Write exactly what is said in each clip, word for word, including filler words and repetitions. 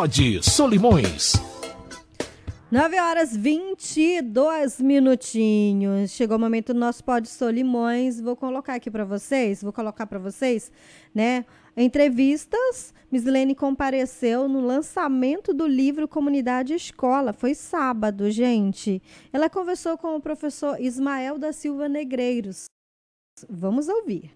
Pod Solimões. nove horas e vinte e dois minutinhos. Chegou o momento do nosso Pod Solimões. Vou colocar aqui para vocês, vou colocar para vocês, né? Entrevistas. Mislene compareceu no lançamento do livro Comunidade Escola. Foi sábado, gente. Ela conversou com o professor Ismael da Silva Negreiros. Vamos ouvir.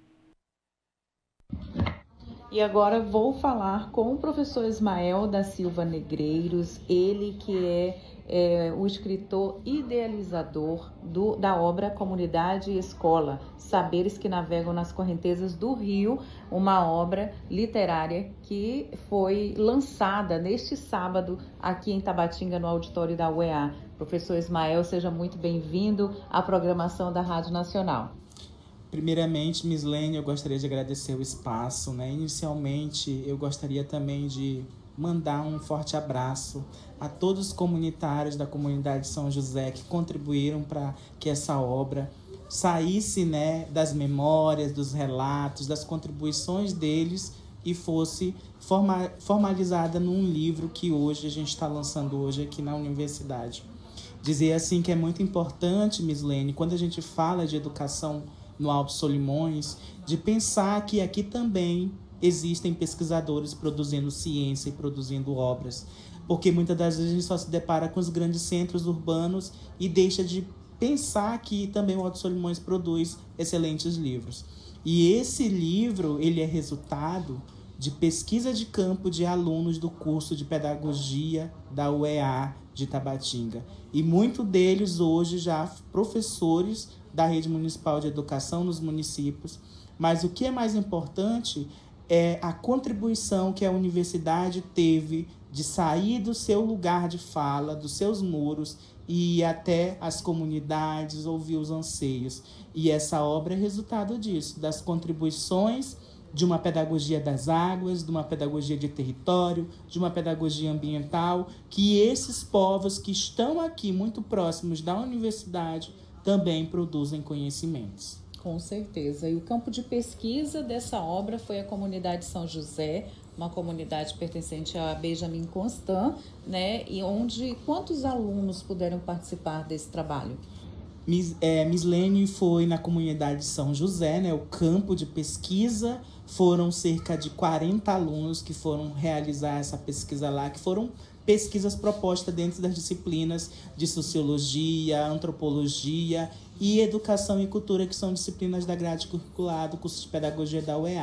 E agora vou falar com o professor Ismael da Silva Negreiros, ele que é, é o escritor idealizador do, da obra Comunidade Escola, Saberes que Navegam nas Correntezas do Rio, uma obra literária que foi lançada neste sábado aqui em Tabatinga, no auditório da U E A. Professor Ismael, seja muito bem-vindo à programação da Rádio Nacional. Primeiramente, Mislene, eu gostaria de agradecer o espaço, né? Inicialmente, eu gostaria também de mandar um forte abraço a todos os comunitários da comunidade São José que contribuíram para que essa obra saísse, né, das memórias, dos relatos, das contribuições deles e fosse forma, formalizada num livro que hoje a gente está lançando hoje aqui na universidade. Dizer assim que é muito importante, Mislene, quando a gente fala de educação no Alto Solimões, de pensar que aqui também existem pesquisadores produzindo ciência e produzindo obras. Porque muitas das vezes a gente só se depara com os grandes centros urbanos e deixa de pensar que também o Alto Solimões produz excelentes livros. E esse livro, ele é resultado de pesquisa de campo de alunos do curso de pedagogia da U E A de Tabatinga. E muitos deles hoje já professores da rede municipal de educação nos municípios. Mas o que é mais importante é a contribuição que a universidade teve de sair do seu lugar de fala, dos seus muros, e ir até as comunidades, ouvir os anseios. E essa obra é resultado disso, das contribuições de uma pedagogia das águas, de uma pedagogia de território, de uma pedagogia ambiental, que esses povos que estão aqui muito próximos da universidade também produzem conhecimentos. Com certeza. E o campo de pesquisa dessa obra foi a comunidade São José, uma comunidade pertencente a Benjamin Constant, né? E onde quantos alunos puderam participar desse trabalho? Miss, é, Mislene foi na comunidade São José, né? O campo de pesquisa, foram cerca de quarenta alunos que foram realizar essa pesquisa lá, que foram pesquisas propostas dentro das disciplinas de sociologia, antropologia e educação e cultura, que são disciplinas da grade curricular do curso de pedagogia da U E A.